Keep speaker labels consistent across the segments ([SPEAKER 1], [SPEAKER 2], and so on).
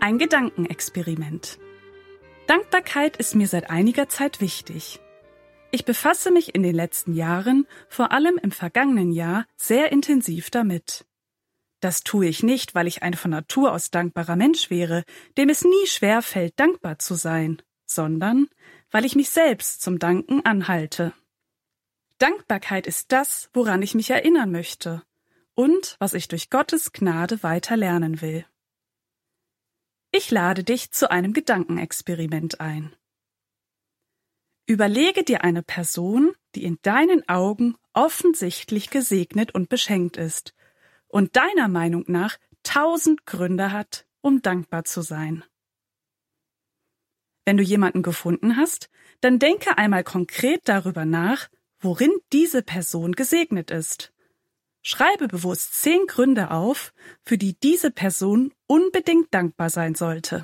[SPEAKER 1] Ein Gedankenexperiment. Dankbarkeit ist mir seit einiger Zeit wichtig. Ich befasse mich in den letzten Jahren, vor allem im vergangenen Jahr, sehr intensiv damit. Das tue ich nicht, weil ich ein von Natur aus dankbarer Mensch wäre, dem es nie schwer fällt, dankbar zu sein, sondern weil ich mich selbst zum Danken anhalte. Dankbarkeit ist das, woran ich mich erinnern möchte und was ich durch Gottes Gnade weiter lernen will. Ich lade dich zu einem Gedankenexperiment ein. Überlege dir eine Person, die in deinen Augen offensichtlich gesegnet und beschenkt ist und deiner Meinung nach 1000 Gründe hat, um dankbar zu sein. Wenn du jemanden gefunden hast, dann denke einmal konkret darüber nach, worin diese Person gesegnet ist. Schreibe bewusst 10 Gründe auf, für die diese Person unbedingt dankbar sein sollte.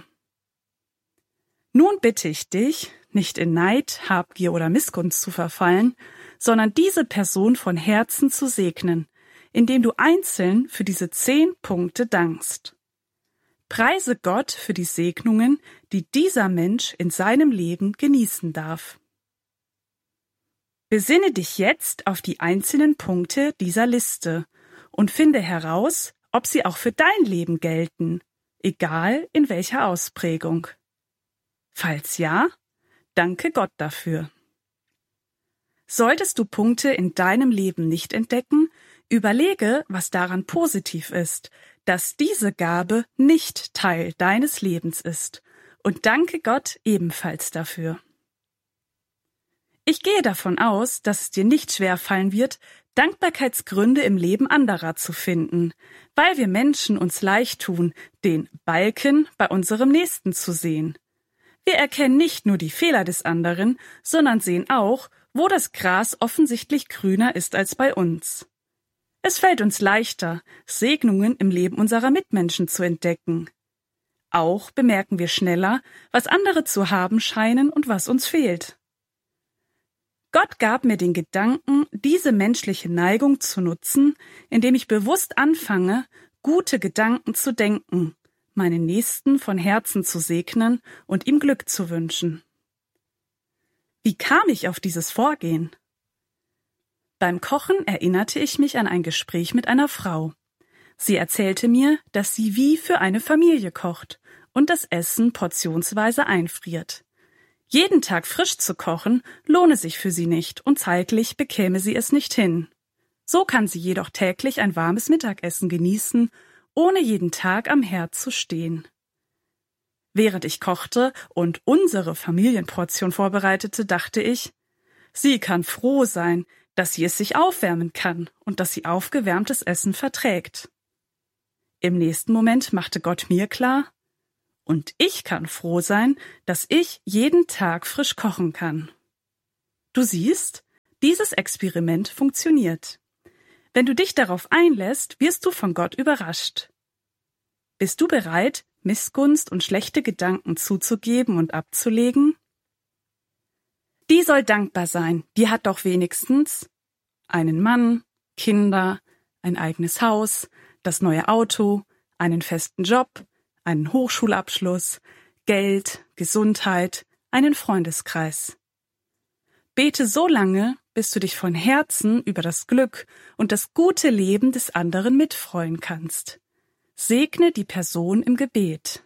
[SPEAKER 1] Nun bitte ich dich, nicht in Neid, Habgier oder Missgunst zu verfallen, sondern diese Person von Herzen zu segnen, indem du einzeln für diese 10 Punkte dankst. Preise Gott für die Segnungen, die dieser Mensch in seinem Leben genießen darf. Besinne dich jetzt auf die einzelnen Punkte dieser Liste und finde heraus, ob sie auch für dein Leben gelten, egal in welcher Ausprägung. Falls ja, danke Gott dafür. Solltest du Punkte in deinem Leben nicht entdecken, überlege, was daran positiv ist, dass diese Gabe nicht Teil deines Lebens ist, und danke Gott ebenfalls dafür. Ich gehe davon aus, dass es dir nicht schwer fallen wird, Dankbarkeitsgründe im Leben anderer zu finden, weil wir Menschen uns leicht tun, den Balken bei unserem Nächsten zu sehen. Wir erkennen nicht nur die Fehler des anderen, sondern sehen auch, wo das Gras offensichtlich grüner ist als bei uns. Es fällt uns leichter, Segnungen im Leben unserer Mitmenschen zu entdecken. Auch bemerken wir schneller, was andere zu haben scheinen und was uns fehlt. Gott gab mir den Gedanken, diese menschliche Neigung zu nutzen, indem ich bewusst anfange, gute Gedanken zu denken, meinen Nächsten von Herzen zu segnen und ihm Glück zu wünschen. Wie kam ich auf dieses Vorgehen? Beim Kochen erinnerte ich mich an ein Gespräch mit einer Frau. Sie erzählte mir, dass sie wie für eine Familie kocht und das Essen portionsweise einfriert. Jeden Tag frisch zu kochen, lohne sich für sie nicht und zeitlich bekäme sie es nicht hin. So kann sie jedoch täglich ein warmes Mittagessen genießen, ohne jeden Tag am Herd zu stehen. Während ich kochte und unsere Familienportion vorbereitete, dachte ich, sie kann froh sein, dass sie es sich aufwärmen kann und dass sie aufgewärmtes Essen verträgt. Im nächsten Moment machte Gott mir klar, und ich kann froh sein, dass ich jeden Tag frisch kochen kann. Du siehst, dieses Experiment funktioniert. Wenn du dich darauf einlässt, wirst du von Gott überrascht. Bist du bereit, Missgunst und schlechte Gedanken zuzugeben und abzulegen? Die soll dankbar sein, die hat doch wenigstens einen Mann, Kinder, ein eigenes Haus, das neue Auto, einen festen Job, einen Hochschulabschluss, Geld, Gesundheit, einen Freundeskreis. Bete so lange, bis du dich von Herzen über das Glück und das gute Leben des anderen mitfreuen kannst. Segne die Person im Gebet.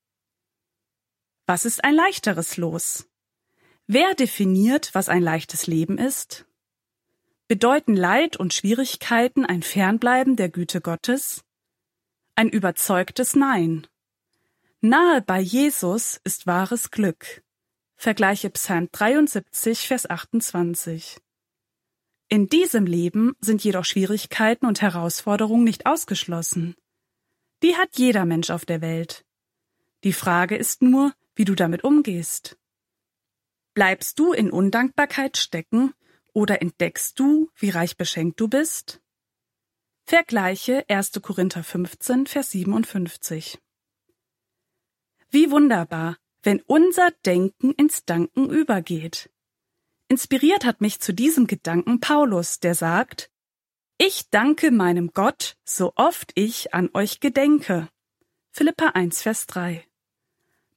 [SPEAKER 1] Was ist ein leichteres Los? Wer definiert, was ein leichtes Leben ist? Bedeuten Leid und Schwierigkeiten ein Fernbleiben der Güte Gottes? Ein überzeugtes Nein. Nahe bei Jesus ist wahres Glück. Vergleiche Psalm 73, Vers 28. In diesem Leben sind jedoch Schwierigkeiten und Herausforderungen nicht ausgeschlossen. Die hat jeder Mensch auf der Welt. Die Frage ist nur, wie du damit umgehst. Bleibst du in Undankbarkeit stecken oder entdeckst du, wie reich beschenkt du bist? Vergleiche 1. Korinther 15, Vers 57. Wie wunderbar, wenn unser Denken ins Danken übergeht. Inspiriert hat mich zu diesem Gedanken Paulus, der sagt, ich danke meinem Gott, so oft ich an euch gedenke. Philipper 1, Vers 3.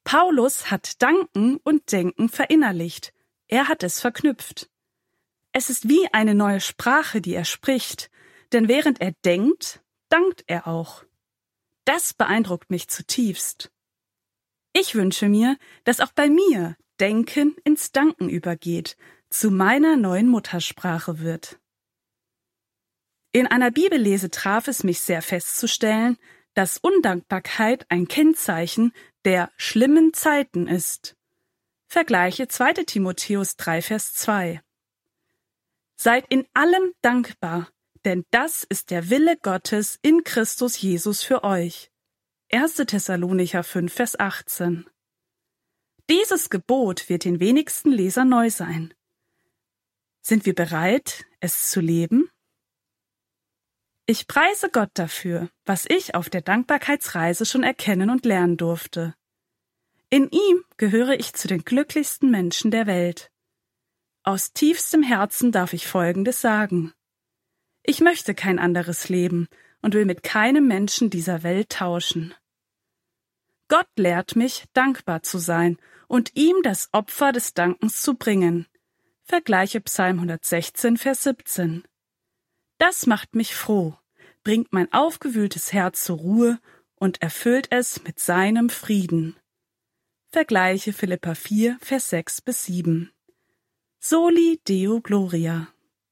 [SPEAKER 1] Paulus hat Danken und Denken verinnerlicht. Er hat es verknüpft. Es ist wie eine neue Sprache, die er spricht, denn während er denkt, dankt er auch. Das beeindruckt mich zutiefst. Ich wünsche mir, dass auch bei mir Denken ins Danken übergeht, zu meiner neuen Muttersprache wird. In einer Bibellese traf es mich sehr festzustellen, dass Undankbarkeit ein Kennzeichen der schlimmen Zeiten ist. Vergleiche 2. Timotheus 3, Vers 2. Seid in allem dankbar, denn das ist der Wille Gottes in Christus Jesus für euch. 1. Thessalonicher 5, Vers 18. Dieses Gebot wird den wenigsten Lesern neu sein. Sind wir bereit, es zu leben? Ich preise Gott dafür, was ich auf der Dankbarkeitsreise schon erkennen und lernen durfte. In ihm gehöre ich zu den glücklichsten Menschen der Welt. Aus tiefstem Herzen darf ich Folgendes sagen. Ich möchte kein anderes Leben und will mit keinem Menschen dieser Welt tauschen. Gott lehrt mich, dankbar zu sein und ihm das Opfer des Dankens zu bringen. Vergleiche Psalm 116, Vers 17. Das macht mich froh, bringt mein aufgewühltes Herz zur Ruhe und erfüllt es mit seinem Frieden. Vergleiche Philipper 4, Vers 6 bis 7. Soli Deo Gloria.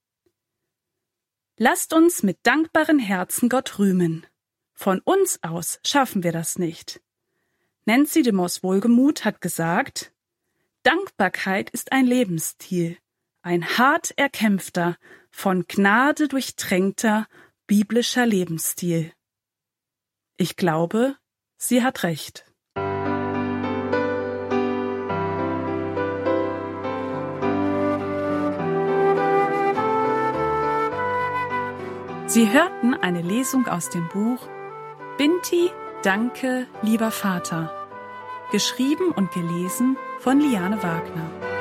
[SPEAKER 1] Lasst uns mit dankbaren Herzen Gott rühmen. Von uns aus schaffen wir das nicht. Nancy de Moss Wohlgemuth hat gesagt, Dankbarkeit ist ein Lebensstil, ein hart erkämpfter, von Gnade durchtränkter, biblischer Lebensstil. Ich glaube, sie hat recht. Sie hörten eine Lesung aus dem Buch Binti, danke, lieber Vater, geschrieben und gelesen von Liane Wagner.